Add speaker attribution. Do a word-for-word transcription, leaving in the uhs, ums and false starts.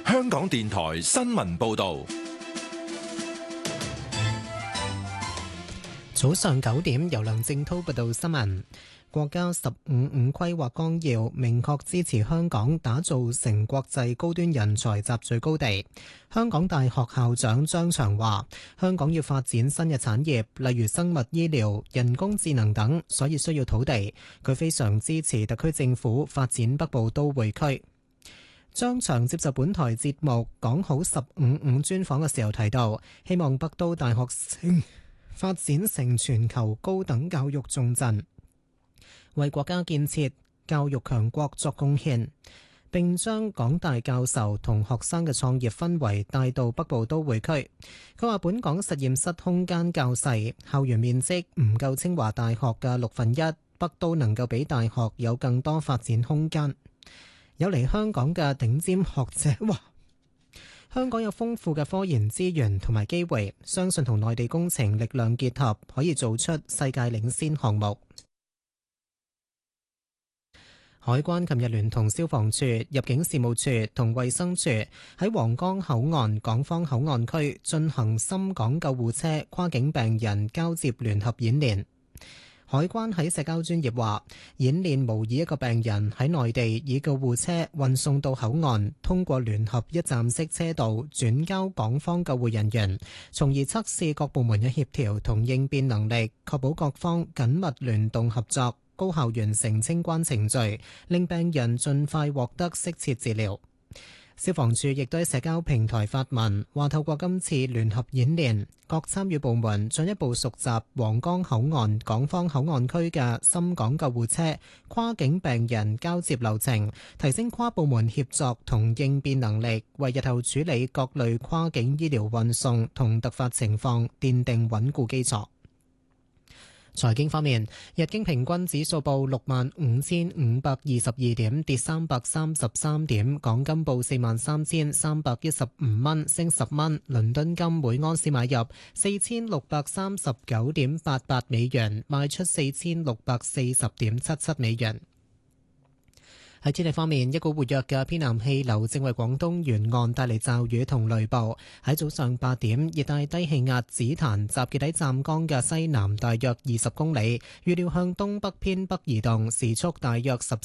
Speaker 1: 香港電台新聞報道。
Speaker 2: 早上九點，由梁正濤報道新聞。國家十五五規劃綱要明確支持香港打造成國際高端人才集聚高地。香港大學校長張翔話，香港要發展新嘅產業，例如生物醫療、人工智能等，所以需要土地。佢非常支持特區政府發展北部都會區。張翔接受本台節目講好十五五專訪嘅時候提到，希望北都大學發展成全球高等教育重鎮，為國家建設教育強國作貢獻，並將港大教授同學生嘅創業氛圍帶到北部都會區。佢話本港實驗室空間較細，校園面積唔夠清華大學嘅六分一，北都能夠俾大學有更多發展空間。有嚟香港嘅頂尖學者話，香港有豐富嘅科研資源同埋機會，相信同內地工程力量結合，可以做出世界領先項目。海關琴日聯同消防處、入境事務處同衛生署喺皇崗口岸港方口岸區進行深港救護車跨境病人交接聯合演練。海關喺社交專頁話，演練模擬一個病人喺內地以救護車運送到口岸，通過聯合一站式車道轉交港方救護人員，從而測試各部門嘅協調同應變能力，確保各方緊密聯動合作，高效完成清關程序，令病人盡快獲得適切治療。消防處亦都喺社交平台發文，話透過今次聯合演練，各參與部門進一步熟習皇崗口岸港方口岸區嘅深港救護車跨境病人交接流程，提升跨部門協作同應變能力，為日後處理各類跨境醫療運送同突發情況奠定穩固基礎。財經方面，日經平均指數報六萬五千五百二十二點，跌三百三十三點。港金報四萬三千三百一十五蚊，升十蚊。倫敦金每盎司買入四千六百三十九點八八美元，賣出四千六百四十點七七美元。喺天氣方面，一股活躍嘅偏南氣流正為廣東沿岸帶嚟驟雨同雷暴。喺早上八點，熱帶低氣壓紫檀集結喺湛江嘅西南大約二十公里，預料向東北偏北移動，時速大約十